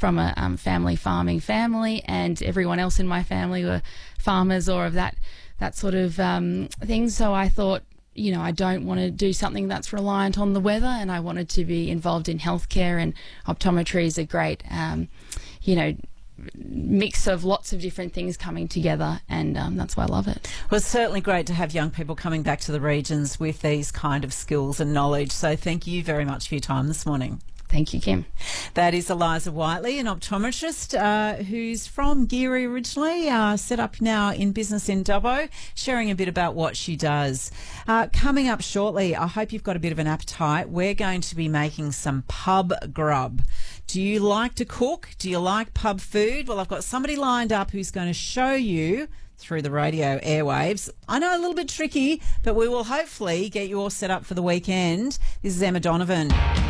from a family farming family, and everyone else in my family were farmers or of that sort of thing. So I thought, you know, I don't want to do something that's reliant on the weather, and I wanted to be involved in healthcare, and optometry is a great, you know, mix of lots of different things coming together, and that's why I love it. Well, it's certainly great to have young people coming back to the regions with these kind of skills and knowledge. So thank you very much for your time this morning. Thank you, Kim. That is Eliza Whiteley, an optometrist who's from Geary originally, set up now in business in Dubbo, sharing a bit about what she does. Coming up shortly, I hope you've got a bit of an appetite. We're going to be making some pub grub. Do you like to cook? Do you like pub food? Well, I've got somebody lined up who's going to show you through the radio airwaves. I know, a little bit tricky, but we will hopefully get you all set up for the weekend. This is Emma Donovan.